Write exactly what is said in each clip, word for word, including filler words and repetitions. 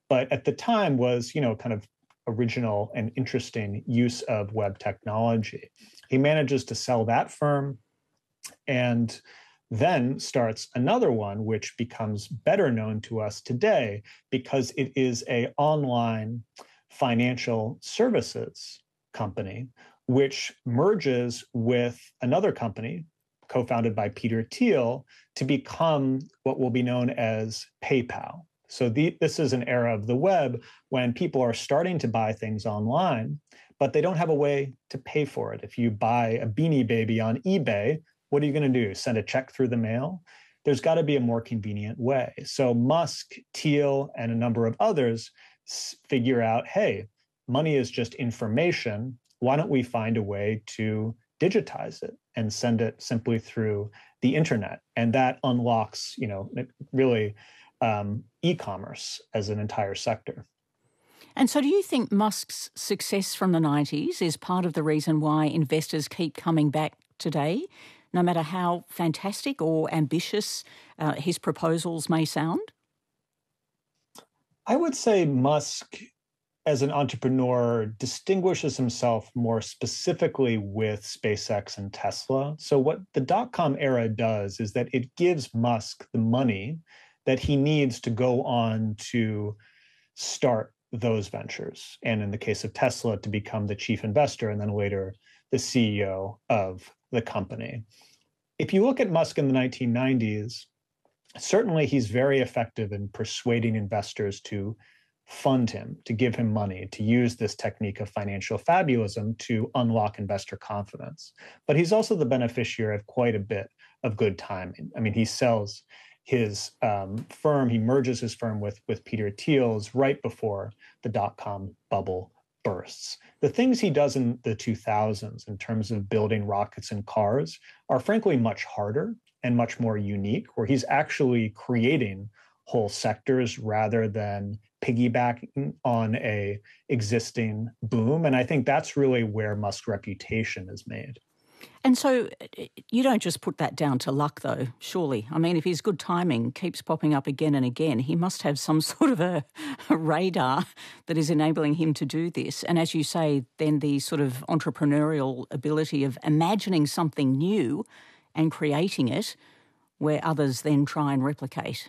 but at the time was, you know, kind of original and interesting use of web technology. He manages to sell that firm and then starts another one, which becomes better known to us today because it is an online financial services company, which merges with another company co-founded by Peter Thiel to become what will be known as PayPal. So the, this is an era of the web when people are starting to buy things online, but they don't have a way to pay for it. If you buy a Beanie Baby on eBay, what are you going to do? Send a check through the mail? There's got to be a more convenient way. So Musk, Thiel, and a number of others figure out, hey, money is just information. Why don't we find a way to digitize it and send it simply through the internet? And that unlocks, you know, really um, e-commerce as an entire sector. And so do you think Musk's success from the nineties is part of the reason why investors keep coming back today, no matter how fantastic or ambitious uh, his proposals may sound? I would say Musk, as an entrepreneur, distinguishes himself more specifically with SpaceX and Tesla. So what the dot-com era does is that it gives Musk the money that he needs to go on to start those ventures. And in the case of Tesla, to become the chief investor and then later the C E O of the company. If you look at Musk in the nineteen nineties, certainly he's very effective in persuading investors to fund him, to give him money, to use this technique of financial fabulism to unlock investor confidence. But he's also the beneficiary of quite a bit of good timing. I mean, he sells his um, firm, he merges his firm with, with Peter Thiel's right before the dot-com bubble bursts. The things he does in the two thousands in terms of building rockets and cars are frankly much harder and much more unique, where he's actually creating whole sectors rather than piggybacking on a existing boom. And I think that's really where Musk's reputation is made. And so you don't just put that down to luck, though, surely. I mean, if his good timing keeps popping up again and again, he must have some sort of a, a radar that is enabling him to do this. And as you say, then the sort of entrepreneurial ability of imagining something new and creating it where others then try and replicate.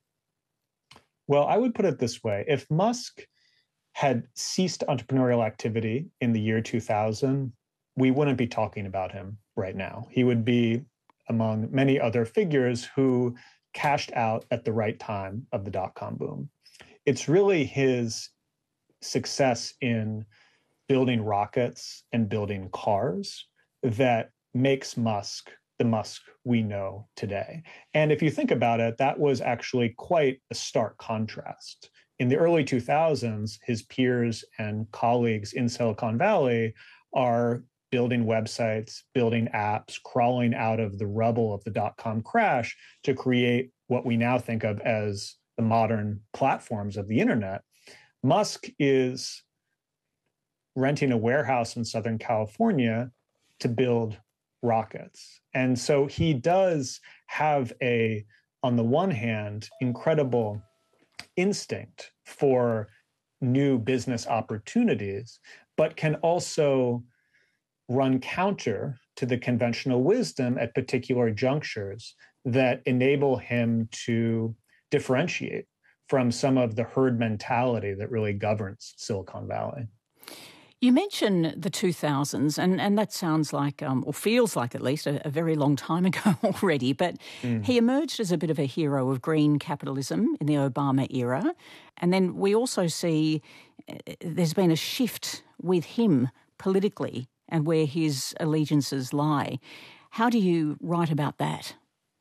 Well, I would put it this way. If Musk had ceased entrepreneurial activity in the year two thousand, we wouldn't be talking about him right now. He would be among many other figures who cashed out at the right time of the dot-com boom. It's really his success in building rockets and building cars that makes Musk the Musk we know today. And if you think about it, that was actually quite a stark contrast. In the early two thousands, his peers and colleagues in Silicon Valley are building websites, building apps, crawling out of the rubble of the dot-com crash to create what we now think of as the modern platforms of the internet. Musk is renting a warehouse in Southern California to build rockets. And so he does have a, on the one hand, incredible instinct for new business opportunities, but can also run counter to the conventional wisdom at particular junctures that enable him to differentiate from some of the herd mentality that really governs Silicon Valley. You mentioned the two thousands, and, and that sounds like, um, or feels like at least, a, a very long time ago already, but mm. he emerged as a bit of a hero of green capitalism in the Obama era. And then we also see uh, there's been a shift with him politically and where his allegiances lie. How do you write about that?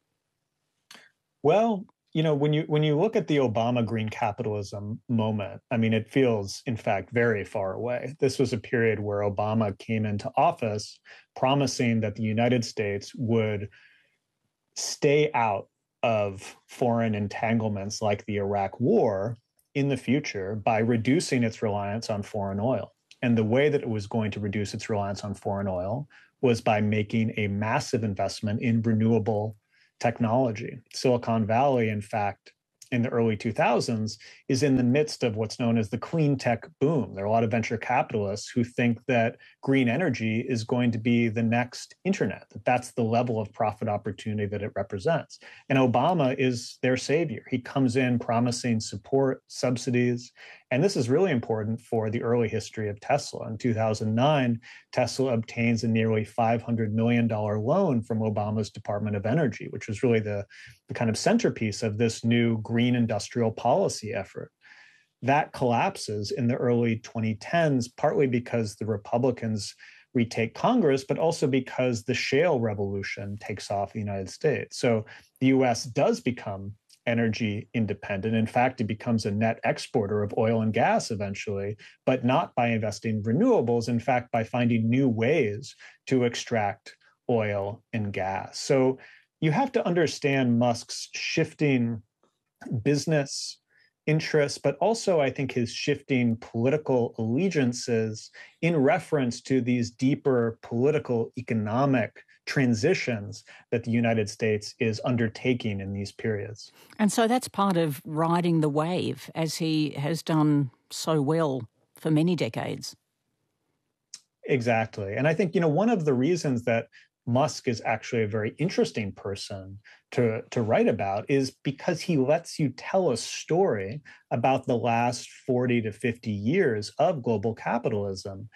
Well, you know, when you when you look at the Obama green capitalism moment, I mean, it feels, in fact, very far away. This was a period where Obama came into office promising that the United States would stay out of foreign entanglements like the Iraq War in the future by reducing its reliance on foreign oil. And the way that it was going to reduce its reliance on foreign oil was by making a massive investment in renewable technology. Silicon Valley, in fact, in the early two thousands is in the midst of what's known as the clean tech boom. There are a lot of venture capitalists who think that green energy is going to be the next internet, that that's the level of profit opportunity that it represents. And Obama is their savior. He comes in promising support, subsidies, and this is really important for the early history of Tesla. In two thousand nine, Tesla obtains a nearly five hundred million dollars loan from Obama's Department of Energy, which was really the, the kind of centerpiece of this new green industrial policy effort. That collapses in the early twenty tens, partly because the Republicans retake Congress, but also because the shale revolution takes off in the United States. So the U S does become energy independent. In fact, it becomes a net exporter of oil and gas eventually, but not by investing in renewables, in fact, by finding new ways to extract oil and gas. So you have to understand Musk's shifting business interests, but also I think his shifting political allegiances in reference to these deeper political economic transitions that the United States is undertaking in these periods. And so that's part of riding the wave, as he has done so well for many decades. Exactly. And I think, you know, one of the reasons that Musk is actually a very interesting person to, to write about is because he lets you tell a story about the last forty to fifty years of global capitalism.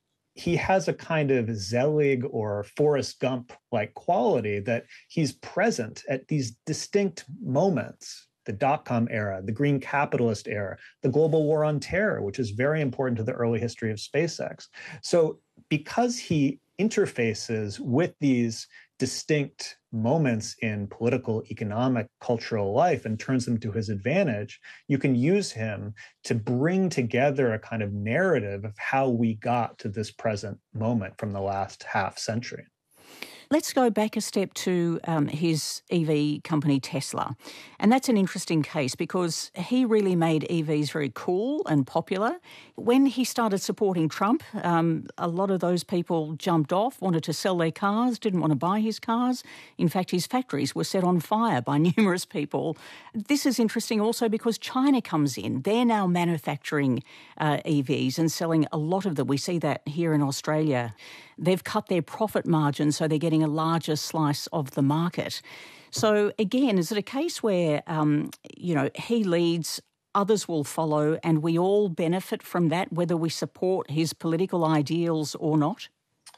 He has a kind of Zelig or Forrest Gump-like quality that he's present at these distinct moments: the dot-com era, the green capitalist era, the global war on terror, which is very important to the early history of SpaceX. So because he interfaces with these distinct moments in political, economic, cultural life and turns them to his advantage, you can use him to bring together a kind of narrative of how we got to this present moment from the last half century. Let's go back a step to um, his E V company, Tesla. And that's an interesting case because he really made E Vs very cool and popular. When he started supporting Trump, um, a lot of those people jumped off, wanted to sell their cars, didn't want to buy his cars. In fact, his factories were set on fire by numerous people. This is interesting also because China comes in. They're now manufacturing uh, E Vs and selling a lot of them. We see that here in Australia. They've cut their profit margins, so they're getting a larger slice of the market. So again, is it a case where, um, you know, he leads, others will follow, and we all benefit from that, whether we support his political ideals or not?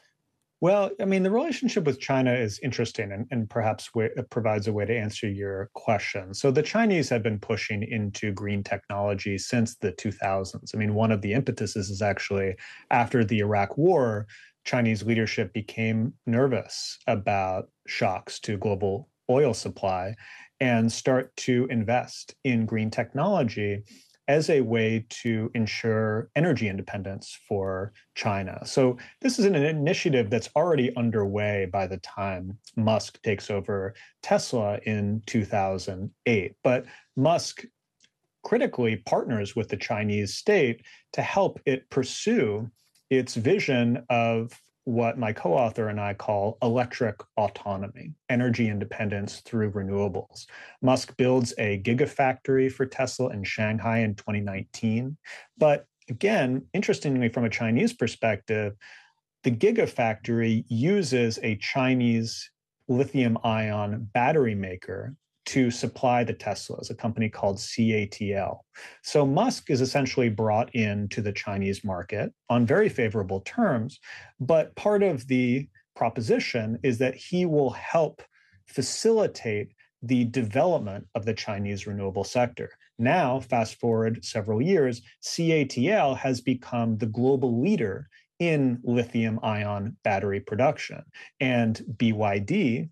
Well, I mean, the relationship with China is interesting and, and perhaps it provides a way to answer your question. So the Chinese have been pushing into green technology since the two thousands. I mean, one of the impetuses is actually after the Iraq War, Chinese leadership became nervous about shocks to global oil supply and start to invest in green technology as a way to ensure energy independence for China. So this is an initiative that's already underway by the time Musk takes over Tesla in two thousand eight. But Musk critically partners with the Chinese state to help it pursue its vision of what my co-author and I call electric autonomy, energy independence through renewables. Musk builds a gigafactory for Tesla in Shanghai in twenty nineteen. But again, interestingly, from a Chinese perspective, the gigafactory uses a Chinese lithium-ion battery maker to supply the Teslas, a company called C A T L. So Musk is essentially brought into the Chinese market on very favorable terms, but part of the proposition is that he will help facilitate the development of the Chinese renewable sector. Now, fast forward several years, C A T L has become the global leader in lithium-ion battery production, and B Y D,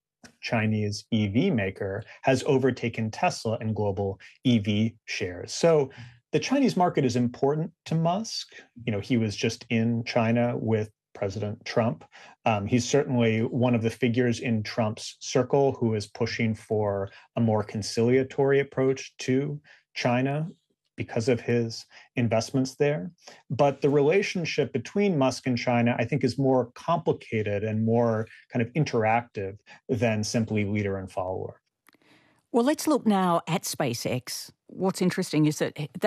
Chinese E V maker, has overtaken Tesla in global E V shares. So the Chinese market is important to Musk. You know, he was just in China with President Trump. Um, he's certainly one of the figures in Trump's circle who is pushing for a more conciliatory approach to China because of his investments there. But the relationship between Musk and China, I think, is more complicated and more kind of interactive than simply leader and follower. Well, let's look now at SpaceX. What's interesting is that